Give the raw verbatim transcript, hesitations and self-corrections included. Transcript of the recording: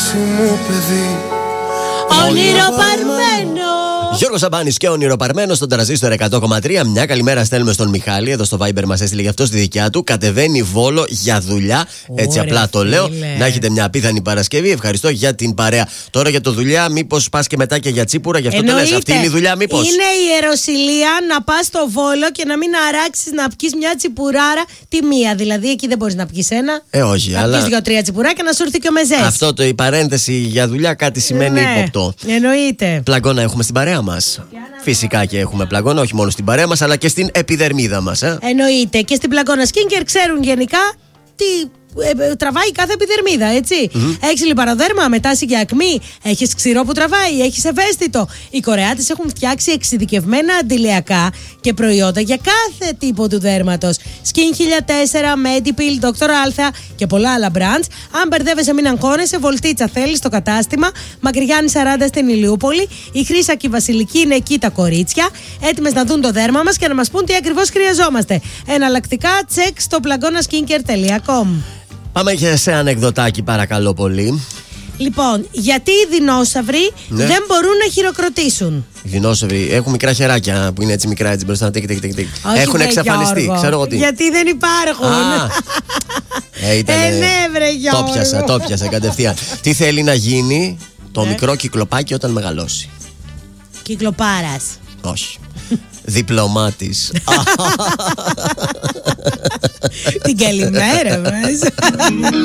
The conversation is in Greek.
μου παιδί. Ονειροπαρμένο. Γιώργος Σαμπάνης και ονειροπαρμένος στον τραζίστορ εκατό κόμμα τρία. Μια καλημέρα στέλνουμε στον Μιχάλη. Εδώ στο Viber μας έστειλε γι' αυτό στη δικιά του. Κατεβαίνει Βόλο για δουλειά. Έτσι Ωραία, απλά το φίλε. λέω. Να έχετε μια απίθανη Παρασκευή. Ευχαριστώ για την παρέα. Τώρα για το δουλειά, μήπως πας και μετά και για τσίπουρα. Γι' αυτό το λες. Αυτή είναι η δουλειά, μήπως. Είναι η ιεροσυλία να πας στο Βόλο και να μην αράξεις να πιεις μια τσιπουράρα τη μία. Δηλαδή εκεί δεν μπορείς να πιεις ένα. Ε, όχι, να αλλά. πιεις δύο-τρία τσιπουράκια να σου έρθει και ο μεζές. Αυτό το η παρένθεση για δουλειά κάτι σημαίνει Ναι, ύποπτο. εννοείται. Πλαγκώνα έχουμε στην παρέα μας. Φυσικά και έχουμε πλαγκώνα, όχι μόνο στην παρέα μας, αλλά και στην επιδερμίδα μας. Ε? Εννοείται. Και στην Πλαγκώνα Skincare ξέρουν γενικά τι ε, τραβάει κάθε επιδερμίδα, έτσι. Mm-hmm. Έχεις λιπαροδέρμα, μετάση και ακμή, έχεις ξηρό που τραβάει, έχεις ευαίσθητο. Οι Κορεάτες έχουν φτιάξει εξειδικευμένα αντιλιακά και προϊόντα για κάθε τύπο του δέρματος. Skin χίλια τέσσερα, Medipil, Doctor Alpha και πολλά άλλα brands. Αν μπερδεύεσαι, μην αγχώνεσαι, Βολτίτσα θέλεις στο κατάστημα. Μακριγιάννη σαράντα στην Ηλιούπολη. Η Χρύσα και η Βασιλική είναι εκεί τα κορίτσια, έτοιμες να δουν το δέρμα μας και να μας πούν τι ακριβώς χρειαζόμαστε. Εναλλακτικά, τσεκ στο πλαγκώνα skincare τελεία com. Πάμε και σε ανεκδοτάκι, παρακαλώ πολύ. Λοιπόν, γιατί οι δεινόσαυροι Ναι. δεν μπορούν να χειροκροτήσουν? Οι δεινόσαυροι έχουν μικρά χεράκια που είναι έτσι μικρά, έτσι μπροστά. Τικ, τικ, τικ, τικ. Όχι, Έχουν βρε, εξαφανιστεί, Γιώργο. ξέρω εγώ τι. Γιατί δεν υπάρχουν. Α, ε, ήτανε... Ε, ναι, βρε, Γιώργο. Το πιάσα, το πιάσα κατευθείαν. Τι θέλει να γίνει το Ναι. μικρό κυκλοπάκι όταν μεγαλώσει? Κυκλοπάρας. Όχι. Διπλωμάτης. Την καλημέρα μας.